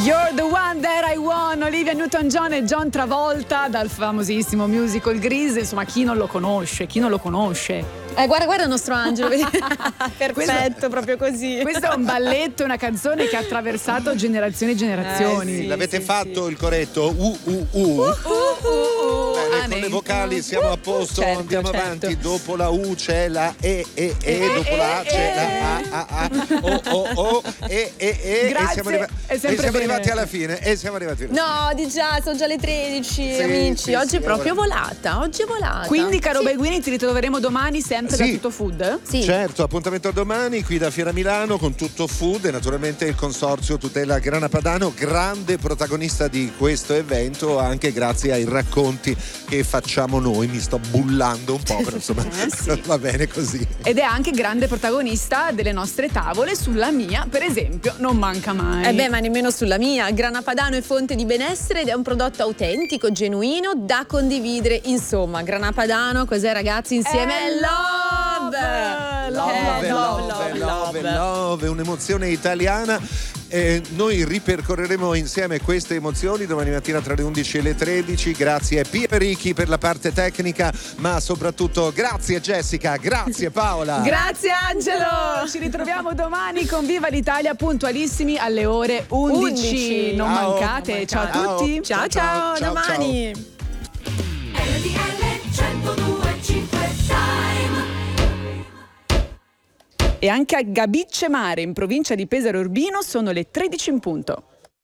You're the one that I want, Olivia Newton-John e John Travolta dal famosissimo musical Grease. Insomma, chi non lo conosce? Guarda il nostro Angelo. Perfetto, questo, proprio così. Questo è un balletto, una canzone che ha attraversato generazioni e generazioni. Sì, l'avete fatto il corretto? Bene, con le vocali siamo a posto, certo, andiamo certo. avanti. Dopo la U c'è la E, dopo la A c'è la A, O, E. Grazie, E siamo arrivati alla fine. No, di già, sono già le 13, amici. sì, oggi sì, è proprio allora. volata. Quindi, caro Sì. Beguini, ti ritroveremo domani sempre da Sì. Tutto Food? Sì. Certo, appuntamento a domani qui da Fiera Milano con Tutto Food e naturalmente il consorzio Tutela Grana Padano, grande protagonista di questo evento, anche grazie ai racconti che facciamo noi. Mi sto bullando un po', però insomma Sì. va bene così. Ed è anche grande protagonista delle nostre tavole. Sulla mia, per esempio, non manca mai. Ma nemmeno sulla mia. Grana Padano è fonte di benessere ed è un prodotto autentico, genuino, da condividere. Insomma, Grana Padano, cos'è, ragazzi? Insieme Love, un'emozione italiana. Noi ripercorreremo insieme queste emozioni domani mattina tra le 11 e le 13. Grazie Pia Ricchi per la parte tecnica, ma soprattutto grazie Jessica, grazie Paola. Grazie Angelo. Ci ritroviamo domani con Viva l'Italia puntualissimi alle ore 11. Non Ciao. mancate. Ciao a tutti. Ciao, domani. E anche a Gabicce Mare, in provincia di Pesaro Urbino, sono le 13 in punto.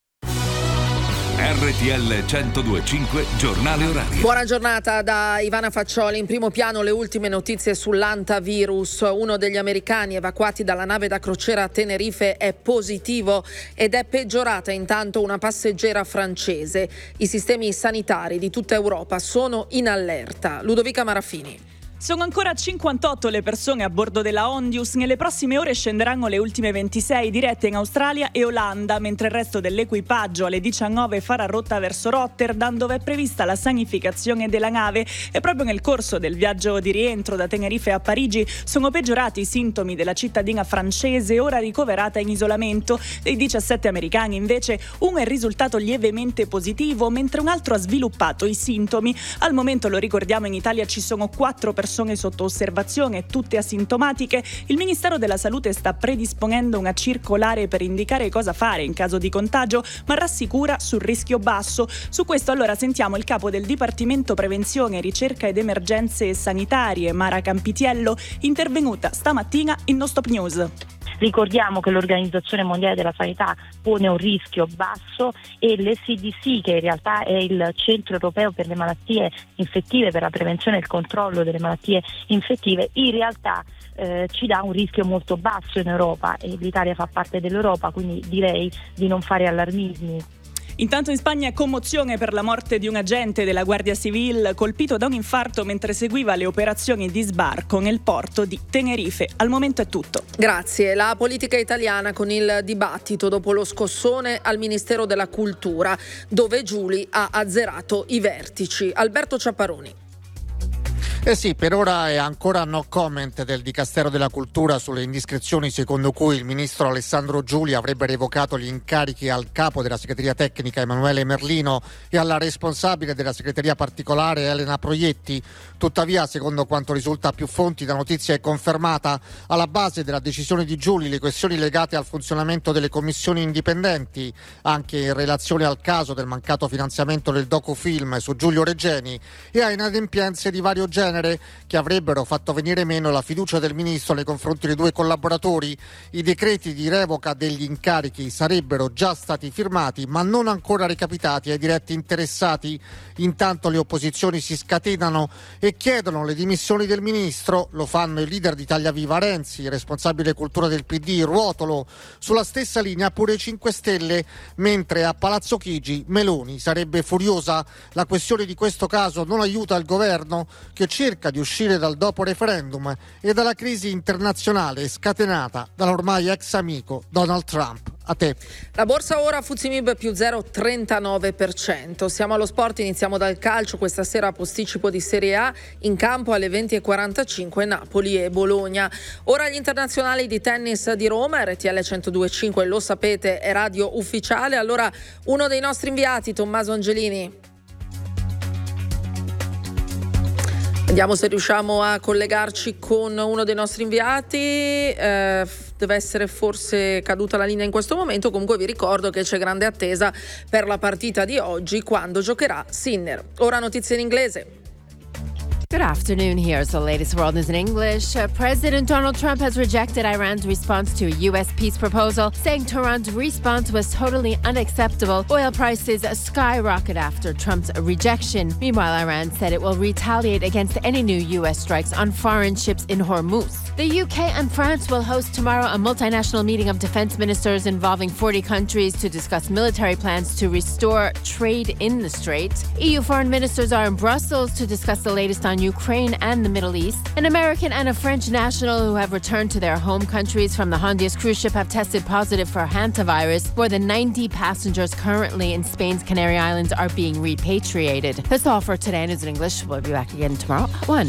RTL 102.5 Giornale Orario. Buona giornata da Ivana Faccioli. In primo piano le ultime notizie sull'antavirus. Uno degli americani evacuati dalla nave da crociera a Tenerife è positivo ed è peggiorata intanto una passeggera francese. I sistemi sanitari di tutta Europa sono in allerta. Ludovica Maraffini. Sono ancora 58 le persone a bordo della Ondius. Nelle prossime ore scenderanno le ultime 26 dirette in Australia e Olanda, mentre il resto dell'equipaggio alle 19 farà rotta verso Rotterdam, dove è prevista la sanificazione della nave. E proprio nel corso del viaggio di rientro da Tenerife a Parigi sono peggiorati i sintomi della cittadina francese, ora ricoverata in isolamento. Dei 17 americani invece uno è risultato lievemente positivo, mentre un altro ha sviluppato i sintomi. Al momento, lo ricordiamo, in Italia ci sono 4 persone sotto osservazione, tutte asintomatiche. Il Ministero della Salute sta predisponendo una circolare per indicare cosa fare in caso di contagio, ma rassicura sul rischio basso. Su questo allora sentiamo il capo del Dipartimento Prevenzione, Ricerca ed Emergenze Sanitarie, Mara Campitiello, intervenuta stamattina in No Stop News. Ricordiamo che l'Organizzazione Mondiale della Sanità pone un rischio basso e l'ECDC, che in realtà è il Centro Europeo per le Malattie Infettive, per la prevenzione e il controllo delle malattie infettive, in realtà ci dà un rischio molto basso in Europa e l'Italia fa parte dell'Europa, quindi direi di non fare allarmismi. Intanto in Spagna è commozione per la morte di un agente della Guardia Civil colpito da un infarto mentre seguiva le operazioni di sbarco nel porto di Tenerife. Al momento è tutto. Grazie. La politica italiana con il dibattito dopo lo scossone al Ministero della Cultura, dove Giuli ha azzerato i vertici. Alberto Ciapparoni. Sì, per ora è ancora no comment del Dicastero della Cultura sulle indiscrezioni secondo cui il ministro Alessandro Giuli avrebbe revocato gli incarichi al capo della segreteria tecnica Emanuele Merlino e alla responsabile della segreteria particolare Elena Proietti. Tuttavia, secondo quanto risulta a più fonti, la notizia è confermata. Alla base della decisione di Giuli le questioni legate al funzionamento delle commissioni indipendenti, anche in relazione al caso del mancato finanziamento del docufilm su Giulio Regeni e a inadempienze di vario genere che avrebbero fatto venire meno la fiducia del ministro nei confronti dei due collaboratori. I decreti di revoca degli incarichi sarebbero già stati firmati ma non ancora recapitati ai diretti interessati. Intanto le opposizioni si scatenano e chiedono le dimissioni del ministro. Lo fanno il leader di Italia Viva Renzi, il responsabile cultura del PD Ruotolo, sulla stessa linea pure 5 Stelle, mentre a Palazzo Chigi Meloni sarebbe furiosa. La questione di questo caso non aiuta il governo, che cerca cerca di uscire dal dopo referendum e dalla crisi internazionale scatenata dall'ormai ex amico Donald Trump. A te. La borsa ora FTSE MIB più 0,39%. Siamo allo sport, iniziamo dal calcio. Questa sera posticipo di Serie A, in campo alle 20:45 Napoli e Bologna. Ora gli internazionali di tennis di Roma, RTL 102.5, lo sapete, è radio ufficiale. Allora uno dei nostri inviati, Tommaso Angelini. Vediamo se riusciamo a collegarci con uno dei nostri inviati. Deve essere forse caduta la linea in questo momento. Comunque vi ricordo che c'è grande attesa per la partita di oggi, quando giocherà Sinner. Ora notizie in inglese. Good afternoon. Here's the latest world news in English. President Donald Trump has rejected Iran's response to a U.S. peace proposal, saying Tehran's response was totally unacceptable. Oil prices skyrocket after Trump's rejection. Meanwhile, Iran said it will retaliate against any new U.S. strikes on foreign ships in Hormuz. The UK and France will host tomorrow a multinational meeting of defense ministers involving 40 countries to discuss military plans to restore trade in the Strait. EU foreign ministers are in Brussels to discuss the latest on Ukraine and the Middle East. An American and a French national who have returned to their home countries from the Honduras cruise ship have tested positive for hantavirus. More than 90 passengers currently in Spain's Canary Islands are being repatriated. That's all for today. News in English. We'll be back again tomorrow at 1.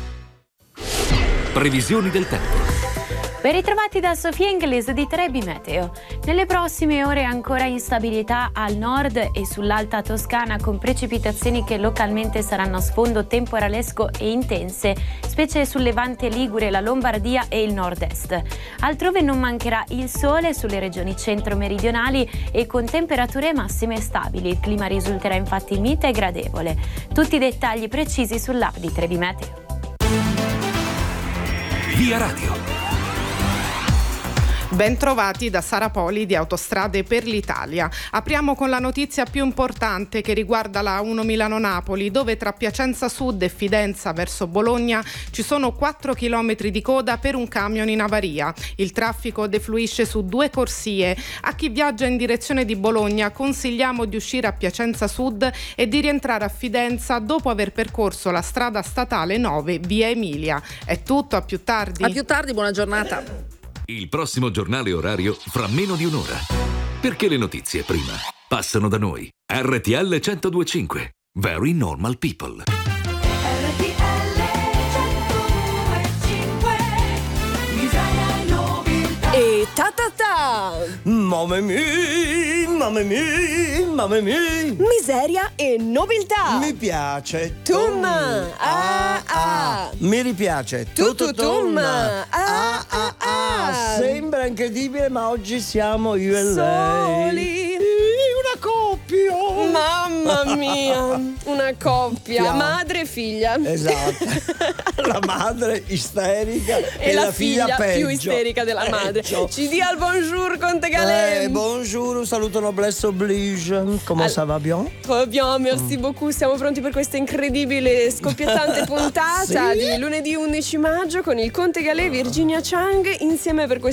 Previsioni del tempo. Ben ritrovati da Sofia Inglese di Trebi Meteo. Nelle prossime ore ancora instabilità al nord e sull'Alta Toscana, con precipitazioni che localmente saranno a sfondo temporalesco e intense, specie sul Levante Ligure, la Lombardia e il nord-est. Altrove non mancherà il sole sulle regioni centro-meridionali e con temperature massime stabili. Il clima risulterà infatti mite e gradevole. Tutti i dettagli precisi sull'app di Trebi Meteo. Via Radio. Ben trovati da Sara Poli di Autostrade per l'Italia. Apriamo con la notizia più importante che riguarda la A1 Milano-Napoli, dove tra Piacenza Sud e Fidenza verso Bologna ci sono 4 chilometri di coda per un camion in avaria. Il traffico defluisce su 2 corsie. A chi viaggia in direzione di Bologna consigliamo di uscire a Piacenza Sud e di rientrare a Fidenza dopo aver percorso la strada statale 9 via Emilia. È tutto, a più tardi. A più tardi, buona giornata. Il prossimo giornale orario fra meno di un'ora. Perché le notizie prima passano da noi. RTL 102.5. Very normal people. E ta ta ta! Mamma mia, mamma mia, mamma mia! Miseria e nobiltà! Mi piace Tum! Mi ripiace Tum! Sembra incredibile, ma oggi siamo io e lei. Soli! Una coppia! Mamma mia! Una coppia! Madre e figlia! Esatto! La madre isterica e la figlia peggio. Più isterica della madre. Ci dia il bonjour, Conte Galè! Bonjour, un saluto noblesse oblige. Comment ça va bien? Très bien, merci beaucoup. Siamo pronti per questa incredibile, scoppiettante puntata di lunedì 11 maggio con il Conte Galè, Virginia Chang, insieme per questo